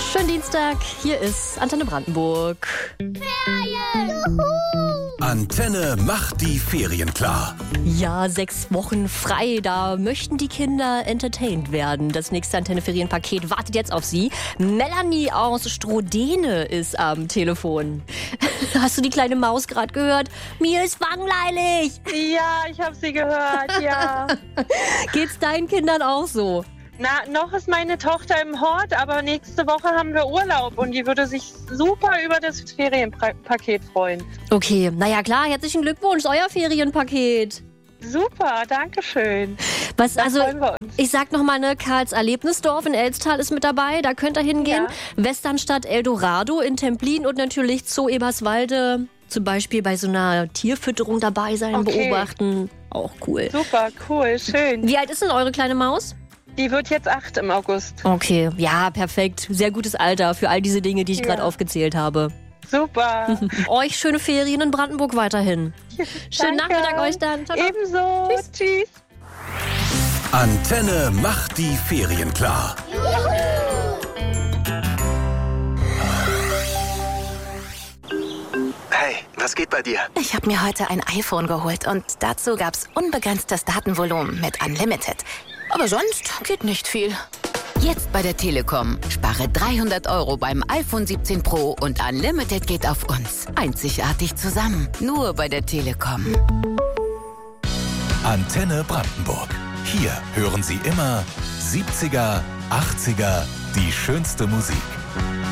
Schönen Dienstag, hier ist Antenne Brandenburg. Ferien! Antenne macht die Ferien klar. Ja, 6 Wochen frei, da möchten die Kinder entertained werden. Das nächste Antenne-Ferienpaket wartet jetzt auf Sie. Melanie aus Strodene ist am Telefon. Hast du die kleine Maus gerade gehört? Mir ist langweilig. Ja, ich habe sie gehört, ja. Geht's deinen Kindern auch so? Na, noch ist meine Tochter im Hort, aber nächste Woche haben wir Urlaub und die würde sich super über das Ferienpaket freuen. Okay, naja klar, herzlichen Glückwunsch, euer Ferienpaket. Super, danke schön. Was, Da also, freuen wir uns. ich sag nochmal, ne, Karls Erlebnisdorf in Elstal ist mit dabei, da könnt ihr hingehen. Ja. Westernstadt Eldorado in Templin und natürlich Zoo Eberswalde, zum Beispiel bei so einer Tierfütterung dabei sein, Okay. beobachten. Auch cool. Super, cool, schön. Wie alt ist denn eure kleine Maus? Die wird jetzt 8 im August. Okay, ja, perfekt. Sehr gutes Alter für all diese Dinge, die ich Ja. gerade aufgezählt habe. Super. Euch schöne Ferien in Brandenburg weiterhin. Schönen Danke. Nachmittag euch dann. Ciao, ciao. Ebenso. Tschüss. Antenne macht die Ferien klar. Hey, was geht bei dir? Ich habe mir heute ein iPhone geholt und dazu gab's unbegrenztes Datenvolumen mit Unlimited. Aber sonst geht nicht viel. Jetzt bei der Telekom. Spare 300 € beim iPhone 17 Pro und Unlimited geht auf uns. Einzigartig zusammen. Nur bei der Telekom. Antenne Brandenburg. Hier hören Sie immer 70er, 80er, die schönste Musik.